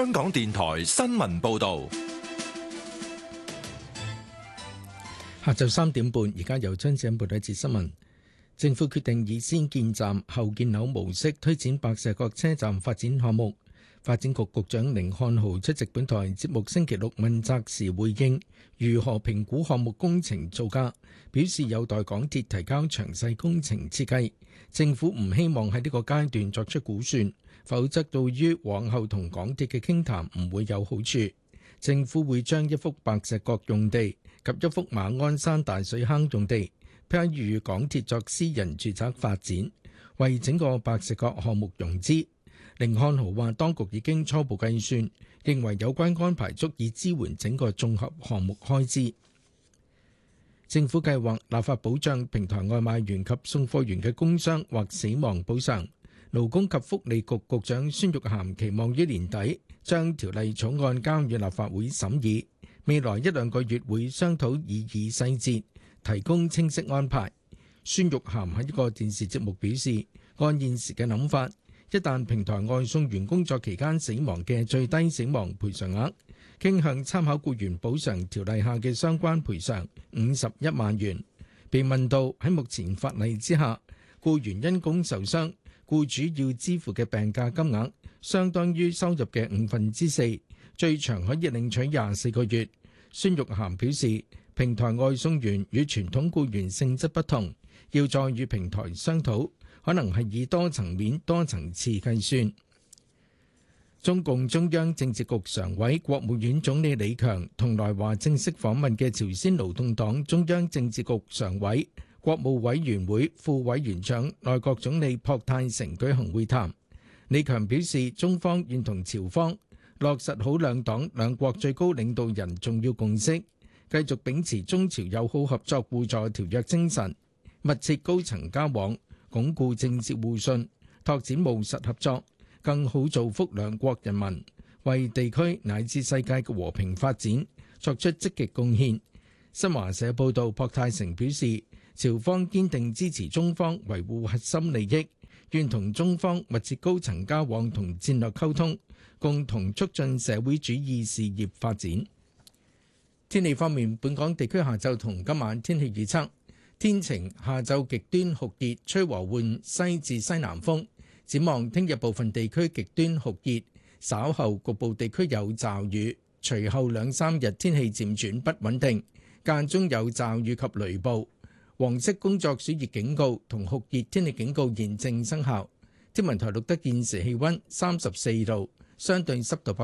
香港電台新聞報道。 下晝3點半，而家由張子欣報道一節新聞。政府決定以先建站後建樓模式推展白石角車站發展項目。發展局局長甯漢豪出席本台節目星期六問責時回應如何評估項目工程造價，表示有待港鐵提交詳細工程設計。政府唔希望喺呢個階段作出估算，否則對於往後同港鐵嘅傾談唔會有好處。政府會將一幅白石角用地及一幅馬鞍山大水坑用地批予港鐵作私人住宅發展，為整個白石角項目融資。甯漢豪話，當局已經初步計算，認為有關安排足以支援整個綜合項目開支。政府計劃立法保障平台外賣員及送貨員嘅工傷或死亡補償。勞工及福利局局長孫玉菡期望於年底將條例草案交予立法會審議，未來1-2個月會商討擬議細節，提供清晰安排。孫玉菡喺一個電視節目表示，按現時嘅諗法，一旦平台外送員工作期間死亡嘅最低死亡賠償額，傾向參考僱員補償條例下嘅相關賠償51萬元。被問到喺目前法例之下，僱員因工受傷，僱主要支付嘅病假金額相當於收入嘅4/5，最長可以領取24個月。孫玉菡表示，平台外送員與傳統僱員性質不同，要再與平台商討，可能係以多層面、多層次計算。中共中央政治局常委、國務院總理李強同來華正式訪問嘅朝鮮勞動黨中央政治局常委、國務委員會副委員長、內閣總理朴泰成舉行會談。李強表示，中方願同朝方落實好兩黨兩國最高領導人重要共識，繼續秉持中朝友好合作互助條約精神，密切高層交往，鞏固政治互信，拓展務實合作，更好造福兩國人民，為地區乃至世界嘅和平發展作出積極貢獻。新華社報道，朴泰成表示，朝方堅定支持中方維護核心利益，願同中方密切高層交往同戰略溝通，共同促進社會主義事業發展。天氣方面，本港地區下晝同今晚天氣預測，天晴，下晝極端酷熱，吹和緩西至西南風。展望聽日部分地區極端酷熱，稍後局部地區有驟雨，隨後2-3日天氣漸轉不穩定，間中有驟雨及雷暴。黃色工作暑熱警告同酷熱天氣警告現正生效。天文台錄得現時氣溫34度，相對濕度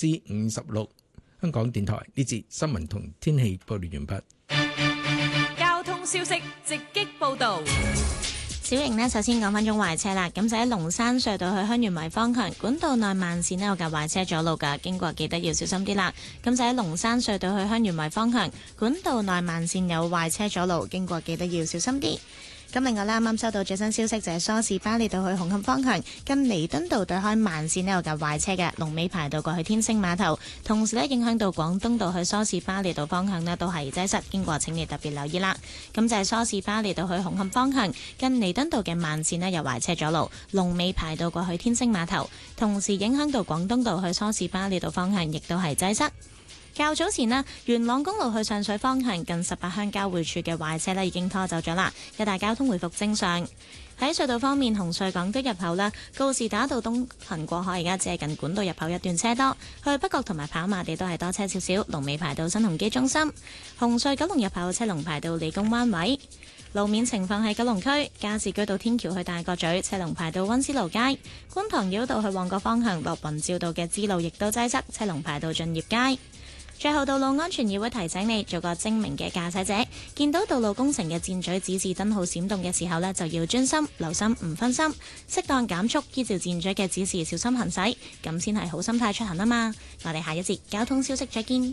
56%。香港電台呢節新聞同天氣報道完畢。 交通消息直擊報道。 小瑩呢，首先講返中壞車啦。咁就喺龍山隧道去香園圍方向管道內慢線呢有架壞車阻路㗎，經過記得要小心啲啦。咁就喺龍山隧道去香園圍方向管道內慢線有壞車阻路，經過記得要小心啲。咁另外咧，啱啱收到最新消息就係梳士巴利道去紅磡方向近彌敦道對開慢線呢有架壞車嘅，龍尾排到過去天星碼頭，同時呢影響到廣東道去梳士巴利道方向呢都係擠塞，經過請你特別留意啦。咁就係梳士巴利道去紅磡方向近彌敦道嘅慢線呢有壞車阻路，龍尾排到過去天星碼頭，同時影響到廣東道去梳士巴利道方向亦都係擠塞。較早前呢，元朗公路去上水方向近18鄉交匯處嘅壞車已經拖走咗啦，一帶交通回復正常。喺隧道方面，紅隧港島入口啦，告士打道東行過海而家只係近管道入口一段車多，去北角同埋跑馬地都係多車少少，龍尾排到新鴻基中心。紅隧九龍入口車龍排到理工灣位。路面情況喺九龍區加士居道天橋去大角咀車龍排到溫思勞街，觀塘繞道去旺角方向落雲照道嘅支路亦都擠塞，車龍排到駿業街。最後，道路安全議會提醒你做個精明嘅駕駛者，見到道路工程嘅箭嘴指示燈號閃動嘅時候呢，就要專心留心，唔分心，適當減速，依照箭嘴嘅指示小心行駛，咁先係好心態出行啊嘛！我哋下一節交通消息再見。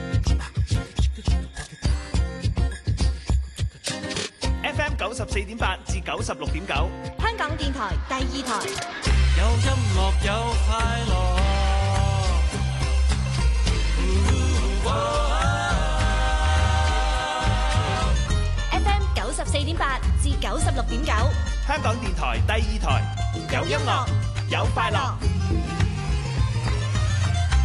FM 94.8至96.9， 香港電台第二台， 有音樂有快樂。 FM 94.8至96.9， 香港電台第二台，有音樂有快樂。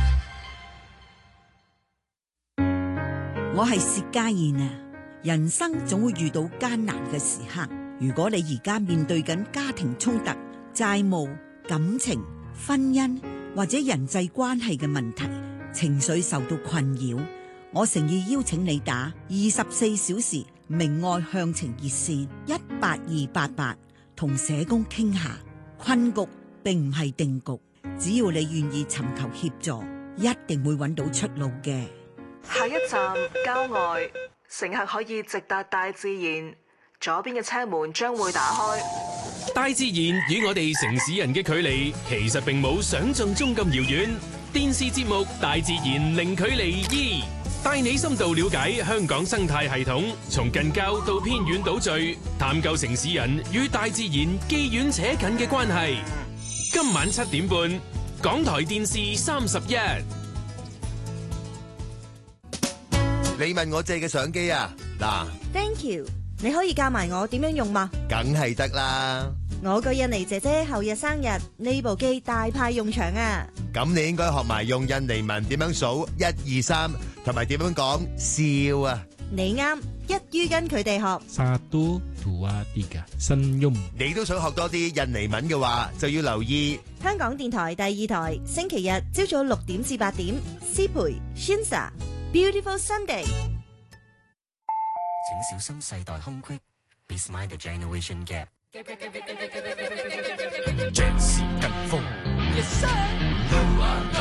我係薛家燕啊！人生總會遇到艱難嘅時刻，如果你而家面對緊家庭衝突、債務、感情、婚姻或者人際關係嘅問題，情緒受到困擾，我誠意邀請你打24小時明愛向晴熱線18288，同社工傾下。困局並唔係定局，只要你願意尋求協助，一定會揾到出路嘅。 下一站郊外，乘客可以直達大自然，左邊嘅車門將會打開。 大自然與我哋城市人嘅距離其實並冇想象中咁遙遠。電視節目《大自然零距離2》帶你深度了解香港生態系統，從近郊到偏遠島嶼，探究城市人與大自然既遠且近嘅關係。今晚7點半，港台電視31。 你問我借嘅相機啊？嗱 ，Thank you， 你可以教埋我點樣用嘛？ 梗係得啦。 我個印尼姐姐後日生日，呢部機大派用場啊！ 咁你應該學埋用印尼文點樣數1、2、3，同埋點樣講笑啊！ 你啱，一於跟佢哋學。 Satu, dua, tiga， senyum。 你都想學多啲印尼文嘅話，就要留意香港電台第2台，星期日朝早6點至8點，思培 Shinsa。Beautiful Sunday。 請小心世代空隙 ，Be Smart the Generation Gap。 將士跟風， Yes sir。